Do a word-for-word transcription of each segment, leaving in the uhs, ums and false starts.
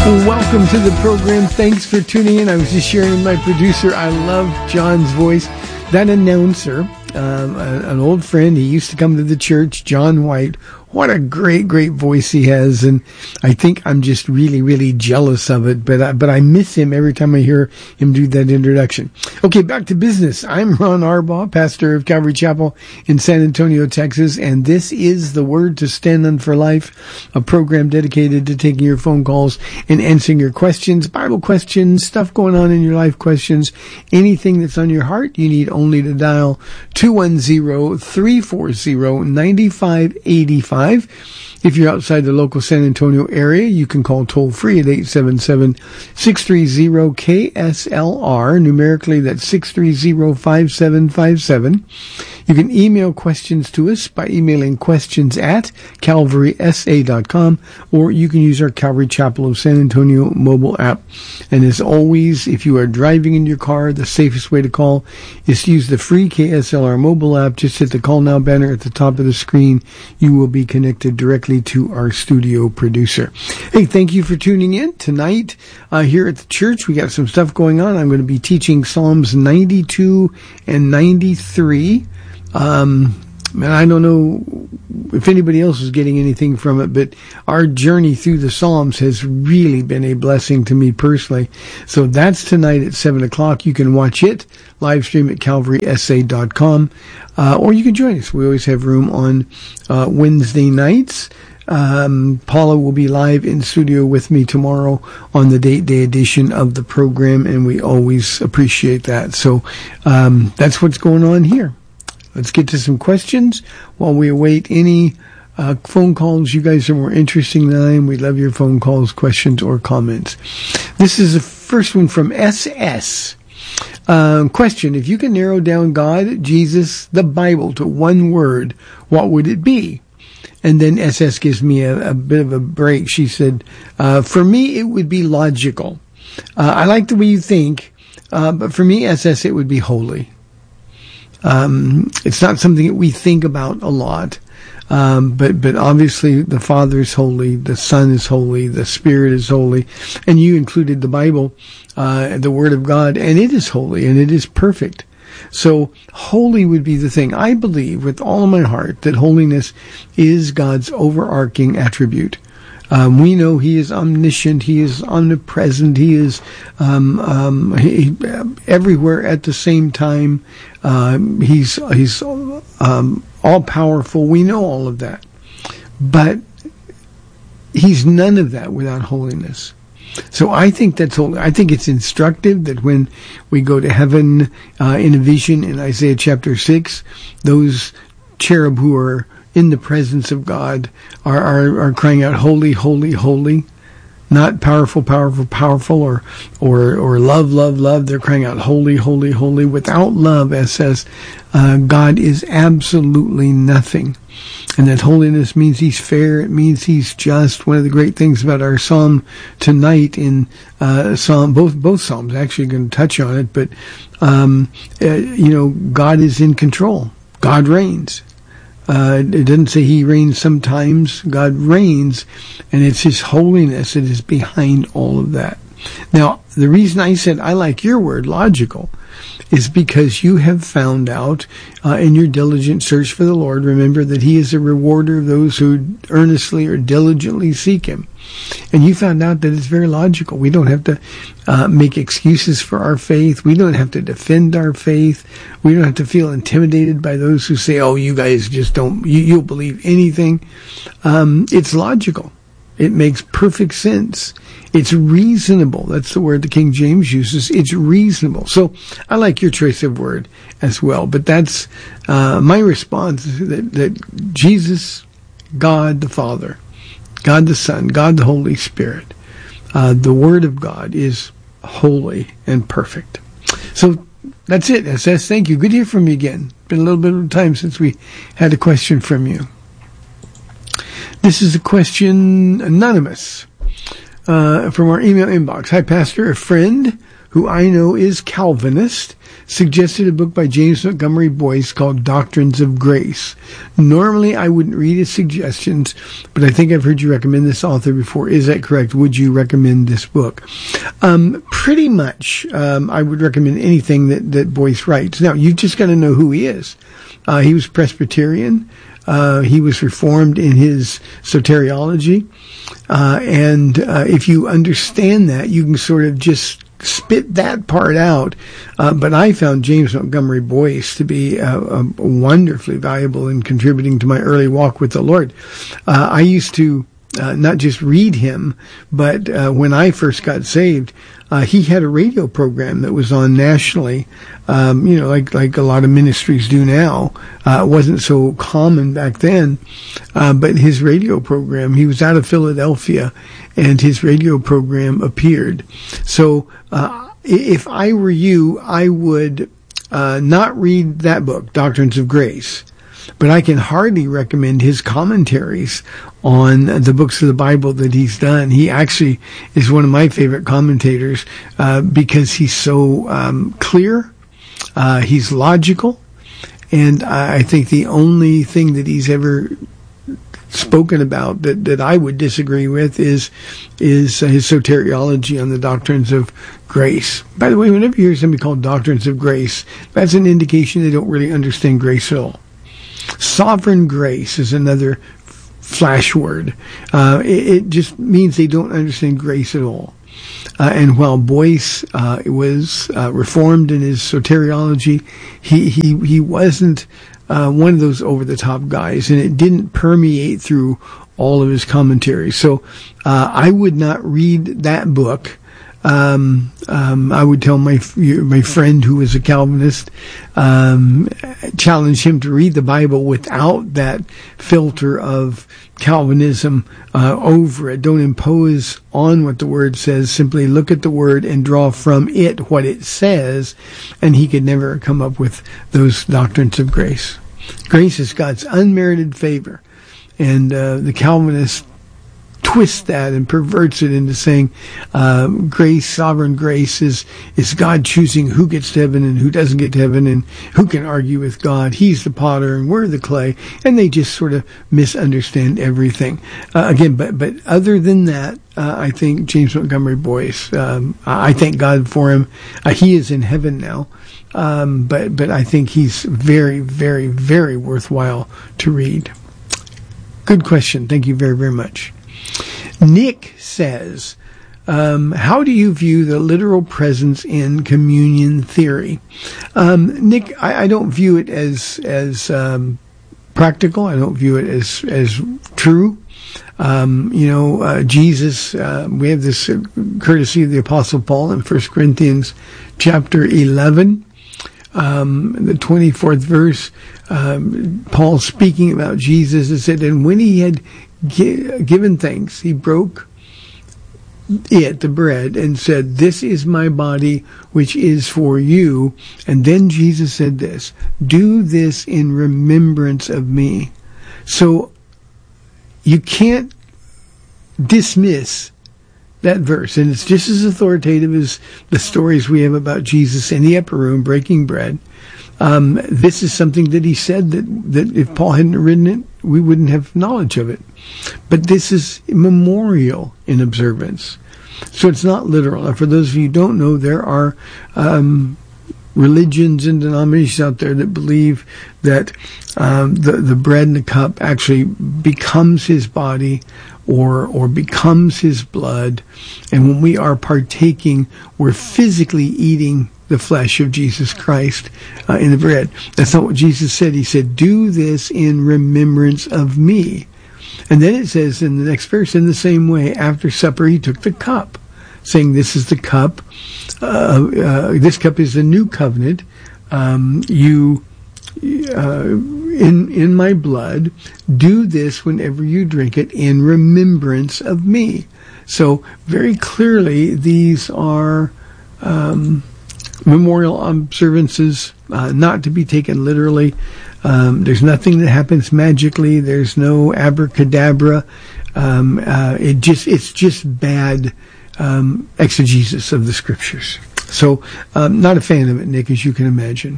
Welcome to the program. Thanks for tuning in. I was just sharing with my producer. I love John's voice. That announcer, um, a, an old friend, he used to come to the church, John White. What a great, great voice he has, and I think I'm just really, really jealous of it, but I, but I miss him every time I hear him do that introduction. Okay, back to business. I'm Ron Arbaugh, pastor of Calvary Chapel in San Antonio, Texas, and this is The Word to Stand On for Life, a program dedicated to taking your phone calls and answering your questions, Bible questions, stuff going on in your life questions, anything that's on your heart. You need only to dial two one zero, three four zero, nine five eight five. If you're outside the local San Antonio area, you can call toll-free at eight seven seven, six three zero, K S L R. Numerically, that's six three zero, five seven five seven. You can email questions to us by emailing questions at calvary s a dot com, or you can use our Calvary Chapel of San Antonio mobile app. And as always, if you are driving in your car, the safest way to call is to use the free K S L R mobile app. Just hit the Call Now banner at the top of the screen. You will be connected directly to our studio producer. Hey, thank you for tuning in tonight. Uh, here at the church, we got some stuff going on. I'm going to be teaching Psalms ninety-two and ninety-three. Um, and I don't know if anybody else is getting anything from it, but our journey through the Psalms has really been a blessing to me personally. So that's tonight at seven o'clock. You can watch it live stream at calvary s a dot com, uh, or you can join us. We always have room on uh, Wednesday nights. Um, Paula will be live in studio with me tomorrow on the date day edition of the program, and we always appreciate that. So um, that's what's going on here. Let's get to some questions while we await any uh, phone calls. You guys are more interesting than I am. We love your phone calls, questions, or comments. This is the first one from S S. Uh, question: if you can narrow down God, Jesus, the Bible to one word, what would it be? And then S S gives me a, a bit of a break. She said, uh, for me, it would be logical. Uh, I like the way you think, uh, but for me, S S, it would be holy. Um, it's not something that we think about a lot. Um, but, but obviously the Father is holy, the Son is holy, the Spirit is holy, and you included the Bible, uh, the Word of God, and it is holy and it is perfect. So holy would be the thing. I believe with all of my heart that holiness is God's overarching attribute. Um, we know He is omniscient, He is omnipresent, He is um, um, he, everywhere at the same time. Um, he's he's um, all powerful. We know all of that, but He's none of that without holiness. So I think that's holy. I think it's instructive that when we go to heaven uh, in a vision in Isaiah chapter six, those cherub who are in the presence of God are, are, are crying out, holy, holy, holy. Not powerful, powerful, powerful, or, or, or love, love, love. They're crying out, holy, holy, holy. Without love, it says, uh, God is absolutely nothing. And that holiness means He's fair. It means He's just. One of the great things about our psalm tonight in, uh, Psalm, both, both psalms, actually going to touch on it, but, um, uh, you know, God is in control. God reigns. Uh, it doesn't say He reigns sometimes. God reigns, and it's His holiness that is behind all of that. Now, the reason I said I like your word, logical, is because you have found out uh, in your diligent search for the Lord, remember that He is a rewarder of those who earnestly or diligently seek Him. And you found out that it's very logical. We don't have to uh, make excuses for our faith. We don't have to defend our faith. We don't have to feel intimidated by those who say, oh, you guys just don't, you, you'll believe anything. Um, it's logical. It makes perfect sense. It's reasonable. That's the word the King James uses. It's reasonable. So I like your choice of word as well. But that's uh, my response, that, that Jesus, God the Father, God the Son, God the Holy Spirit, uh, the Word of God is holy and perfect. So that's it, S S. Thank you. Good to hear from you again. Been a little bit of time since we had a question from you. This is a question anonymous uh, from our email inbox. Hi, Pastor. A friend who I know is Calvinist, suggested a book by James Montgomery Boyce called Doctrines of Grace. Normally, I wouldn't read his suggestions, but I think I've heard you recommend this author before. Is that correct? Would you recommend this book? Um, pretty much, um, I would recommend anything that, that Boyce writes. Now, you've just got to know who he is. Uh, he was Presbyterian. Uh, he was Reformed in his soteriology. Uh, and uh, if you understand that, you can sort of just spit that part out. Uh, but I found James Montgomery Boyce to be uh, uh, wonderfully valuable in contributing to my early walk with the Lord. Uh, I used to uh, not just read him, but uh, when I first got saved, uh, he had a radio program that was on nationally, um, you know, like like a lot of ministries do now. Uh, it wasn't so common back then, uh, but his radio program, he was out of Philadelphia, and his radio program appeared. So uh, if I were you, I would uh, not read that book, Doctrines of Grace, but I can hardly recommend his commentaries on the books of the Bible that he's done. He actually is one of my favorite commentators uh, because he's so um, clear, uh, he's logical, and I think the only thing that he's ever spoken about that, that I would disagree with is is uh, his soteriology on the doctrines of grace. By the way, whenever you hear somebody called doctrines of grace, that's an indication they don't really understand grace at all. Sovereign grace is another flash word. Uh, it, it just means they don't understand grace at all. Uh, and while Boyce uh, was uh, reformed in his soteriology, he he he wasn't uh, one of those over-the-top guys, and it didn't permeate through all of his commentaries. So uh, I would not read that book. Um, um, I would tell my my friend who is a Calvinist, um, challenge him to read the Bible without that filter of Calvinism uh, over it. Don't impose on what the Word says. Simply look at the Word and draw from it what it says, and he could never come up with those doctrines of grace. Grace is God's unmerited favor, and uh, the Calvinists twist that and perverts it into saying uh, grace, sovereign grace is is God choosing who gets to heaven and who doesn't get to heaven, and who can argue with God. He's the potter and we're the clay, and they just sort of misunderstand everything. Uh, again, but but other than that, uh, I think James Montgomery Boyce, um, I thank God for him. Uh, he is in heaven now, um, but but I think he's very, very, very worthwhile to read. Good question. Thank you very, very much. Nick says, um, how do you view the literal presence in communion theory? Um, Nick, I, I don't view it as as um, practical. I don't view it as as true. Um, you know, uh, Jesus, uh, we have this uh, courtesy of the Apostle Paul in First Corinthians chapter eleven. Um, the twenty-fourth verse, um, Paul speaking about Jesus, it said, and when he had gi- given thanks, he broke it, the bread, and said, this is my body, which is for you. And then Jesus said this, do this in remembrance of me. So you can't dismiss that verse, and it's just as authoritative as the stories we have about Jesus in the upper room breaking bread. Um, this is something that he said that, that if Paul hadn't written it, we wouldn't have knowledge of it. But this is memorial in observance. So it's not literal. Now, for those of you who don't know, there are um, religions and denominations out there that believe that um, the, the bread and the cup actually becomes his body or or becomes his blood, and when we are partaking, we're physically eating the flesh of Jesus Christ uh, in the bread. That's not what Jesus said. He said, do this in remembrance of me. And then it says in the next verse, in the same way, after supper, he took the cup, saying, this is the cup. Uh, uh, this cup is the new covenant. Um, you, uh, in in my blood, do this whenever you drink it in remembrance of me. So very clearly, these are um, memorial observances, uh, not to be taken literally. Um, there's nothing that happens magically. There's no abracadabra. Um, uh, it just it's just bad um, exegesis of the scriptures. So, um, not a fan of it, Nick, as you can imagine.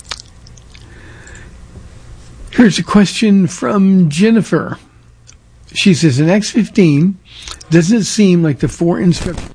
Here's a question from Jennifer. She says, in Acts fifteen, doesn't it seem like the four instructions...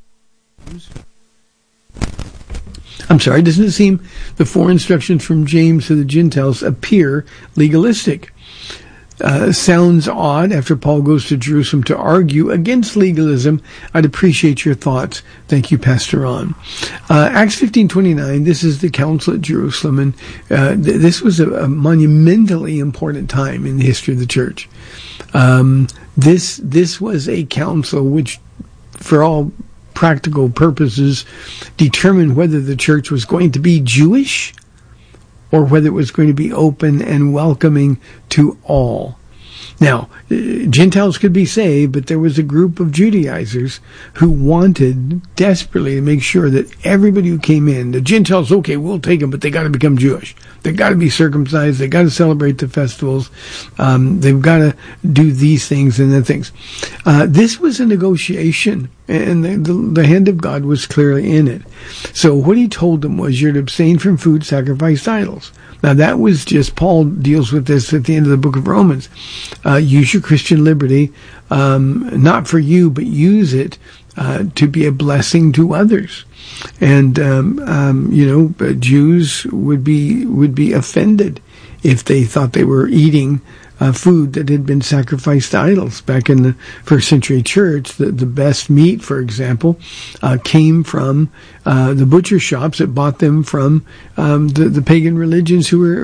I'm sorry, doesn't it seem the four instructions from James to the Gentiles appear legalistic? Uh, sounds odd after Paul goes to Jerusalem to argue against legalism. I'd appreciate your thoughts. Thank you, Pastor Ron. Uh, Acts fifteen twenty-nine, this is the council at Jerusalem, and uh, th- this was a, a monumentally important time in the history of the church. Um, this this was a council which, for all practical purposes, determined whether the church was going to be Jewish or whether it was going to be open and welcoming to all. Now, Gentiles could be saved, but there was a group of Judaizers who wanted desperately to make sure that everybody who came in, the Gentiles, okay, we'll take them, but they got to become Jewish. They got to be circumcised. They got to celebrate the festivals. Um, they've got to do these things and then things. Uh, this was a negotiation, and the, the, the hand of God was clearly in it. So what he told them was, you're to abstain from food sacrificed to idols. Now, that was just, Paul deals with this at the end of the book of Romans. Uh, use your Christian liberty, um, not for you, but use it uh, to be a blessing to others. And, um, um, you know, Jews would be would be offended if they thought they were eating Uh, food that had been sacrificed to idols. Back in the first century church, the, the best meat, for example, uh, came from uh, the butcher shops that bought them from um, the, the pagan religions who were